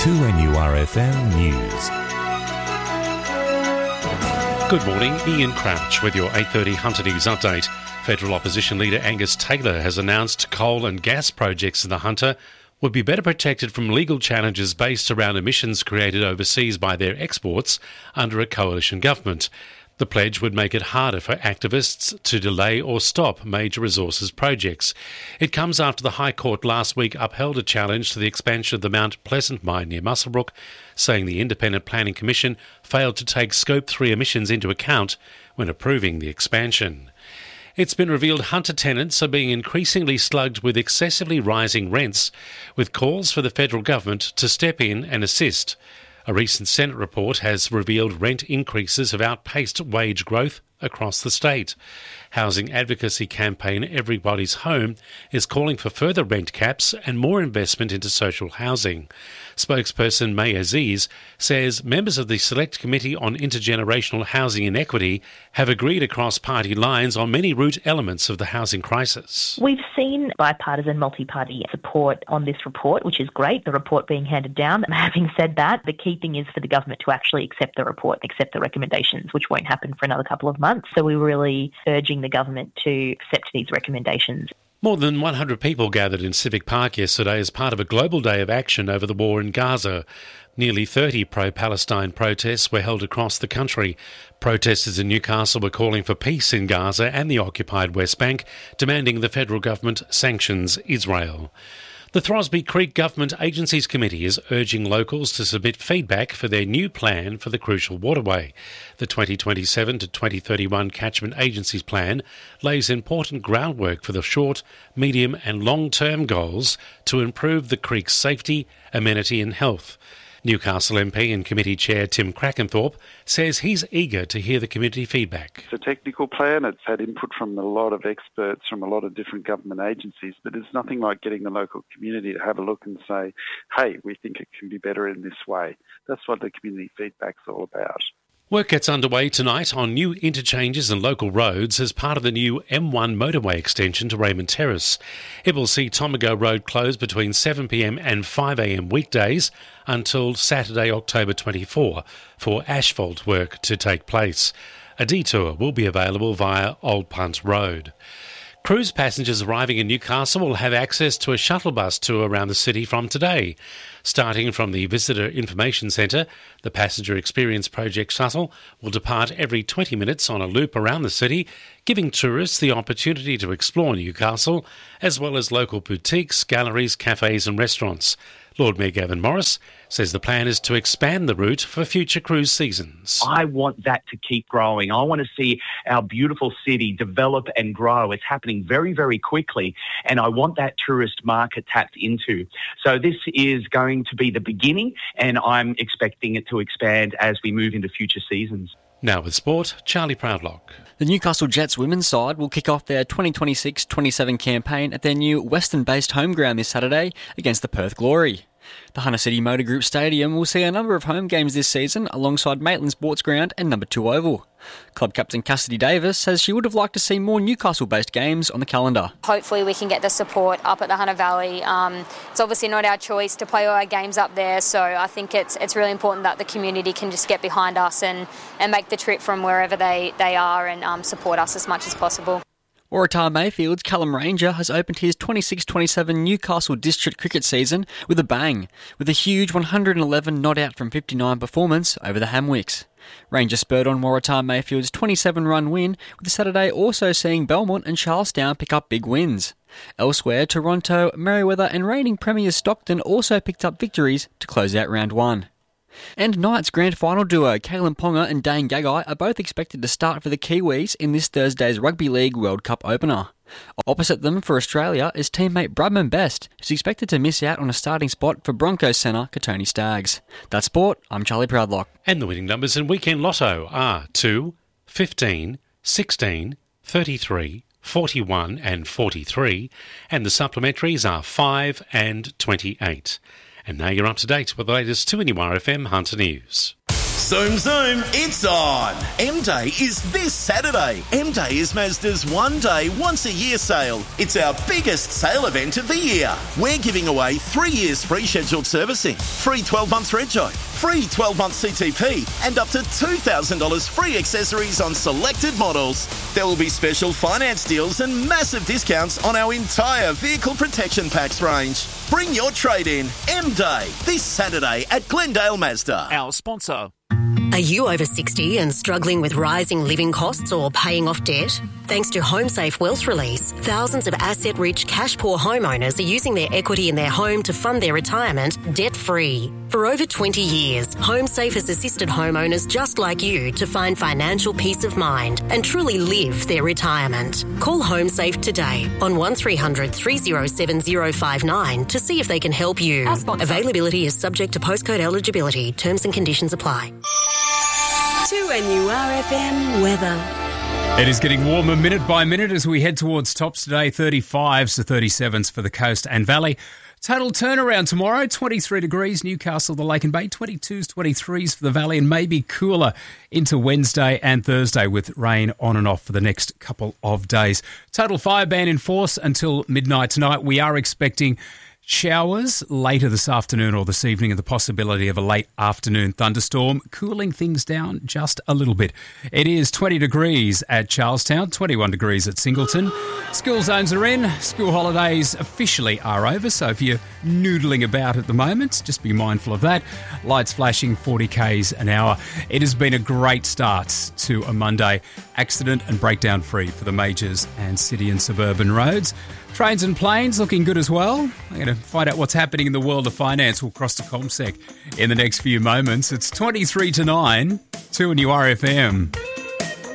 2NURFM News. Good morning, Ian Crouch with your 8:30 Hunter News update. Federal opposition leader Angus Taylor has announced coal and gas projects in the Hunter would be better protected from legal challenges based around emissions created overseas by their exports under a coalition government. The pledge would make it harder for activists to delay or stop major resources projects. It comes after the High Court last week upheld a challenge to the expansion of the Mount Pleasant mine near Muswellbrook, saying the Independent Planning Commission failed to take Scope 3 emissions into account when approving the expansion. It's been revealed Hunter tenants are being increasingly slugged with excessively rising rents, with calls for the federal government to step in and assist. A recent Senate report has revealed rent increases have outpaced wage growth across the state. Housing advocacy campaign Everybody's Home is calling for further rent caps and more investment into social housing. Spokesperson May Aziz says members of the Select Committee on Intergenerational Housing Inequity have agreed across party lines on many root elements of the housing crisis. We've seen bipartisan multi-party support on this report, which is great, the report being handed down. Having said that, the key thing is for the government to actually accept the report, accept the recommendations, which won't happen for another couple of months. So we're really urging the government to accept these recommendations. More than 100 people gathered in Civic Park yesterday as part of a global day of action over the war in Gaza. Nearly 30 pro-Palestine protests were held across the country. Protesters in Newcastle were calling for peace in Gaza and the occupied West Bank, demanding the federal government sanctions Israel. The Throsby Creek Government Agencies Committee is urging locals to submit feedback for their new plan for the crucial waterway. The 2027 to 2031 Catchment Agencies Plan lays important groundwork for the short, medium and long-term goals to improve the creek's safety, amenity and health. Newcastle MP and Committee Chair Tim Crackenthorpe says he's eager to hear the community feedback. It's a technical plan. It's had input from a lot of experts from a lot of different government agencies, but it's nothing like getting the local community to have a look and say, hey, we think it can be better in this way. That's what the community feedback's all about. Work gets underway tonight on new interchanges and local roads as part of the new M1 motorway extension to Raymond Terrace. It will see Tomago Road closed between 7pm and 5am weekdays until Saturday, October 24 for asphalt work to take place. A detour will be available via Old Punt Road. Cruise passengers arriving in Newcastle will have access to a shuttle bus tour around the city from today. Starting from the Visitor Information Centre, the Passenger Experience Project shuttle will depart every 20 minutes on a loop around the city, giving tourists the opportunity to explore Newcastle, as well as local boutiques, galleries, cafes and restaurants. Lord Mayor Gavin Morris says the plan is to expand the route for future cruise seasons. I want that to keep growing. I want to see our beautiful city develop and grow. It's happening very, very quickly, and I want that tourist market tapped into. So this is going to be the beginning, and I'm expecting it to expand as we move into future seasons. Now with sport, Charlie Proudlock. The Newcastle Jets women's side will kick off their 2026-27 campaign at their new Western-based home ground this Saturday against the Perth Glory. The Hunter City Motor Group Stadium will see a number of home games this season alongside Maitland Sports Ground and Number 2 Oval. Club captain Cassidy Davis says she would have liked to see more Newcastle-based games on the calendar. Hopefully we can get the support up at the Hunter Valley. It's obviously not our choice to play all our games up there, so I think it's really important that the community can just get behind us and make the trip from wherever they are and support us as much as possible. Waratah Mayfield's Callum Ranger has opened his 26-27 Newcastle District cricket season with a bang, with a huge 111 not out from 59 performance over the Hamwicks. Ranger spurred on Waratah Mayfield's 27-run win, with Saturday also seeing Belmont and Charlestown pick up big wins. Elsewhere, Toronto, Merewether and reigning Premier Stockton also picked up victories to close out round 1. And Knights grand final duo Kalen Ponga and Dane Gagai are both expected to start for the Kiwis in this Thursday's Rugby League World Cup opener. Opposite them for Australia is teammate Bradman Best, who's expected to miss out on a starting spot for Broncos centre Katoni Staggs. That's sport, I'm Charlie Proudlock. And the winning numbers in Weekend Lotto are 2, 15, 16, 33, 41 and 43, and the supplementaries are 5 and 28. And now you're up to date with the latest 2NURFM Hunter News. Zoom, zoom, it's on. M-Day is this Saturday. M-Day is Mazda's one-day, once-a-year sale. It's our biggest sale event of the year. We're giving away 3 years free scheduled servicing, free 12 months rego, free 12-month CTP, and up to $2,000 free accessories on selected models. There will be special finance deals and massive discounts on our entire vehicle protection packs range. Bring your trade in. M-Day, this Saturday at Glendale Mazda. Our sponsor. Are you over 60 and struggling with rising living costs or paying off debt? Thanks to HomeSafe Wealth Release, thousands of asset-rich, cash-poor homeowners are using their equity in their home to fund their retirement debt-free. For over 20 years, HomeSafe has assisted homeowners just like you to find financial peace of mind and truly live their retirement. Call HomeSafe today on 1300 307 059 to see if they can help you. Availability is subject to postcode eligibility. Terms and conditions apply. To NURFM weather. It is getting warmer minute by minute as we head towards tops today, 35s to 37s for the coast and valley. Total turnaround tomorrow, 23 degrees, Newcastle, the Lake and Bay, 22s, 23s for the valley, and maybe cooler into Wednesday and Thursday with rain on and off for the next couple of days. Total fire ban in force until midnight tonight. We are expecting showers later this afternoon or this evening and the possibility of a late afternoon thunderstorm, cooling things down just a little bit. It is 20 degrees at Charlestown, 21 degrees at Singleton. School zones are in. School holidays officially are over, so if you're noodling about at the moment, just be mindful of that. Lights flashing 40 k's an hour. It has been a great start to a Monday, accident and breakdown free for the majors and city and suburban roads. Trains and planes looking good as well. I'm going to find out what's happening in the world of finance. We'll cross to CommSec in the next few moments. It's 23 to 9, 2 NURFM.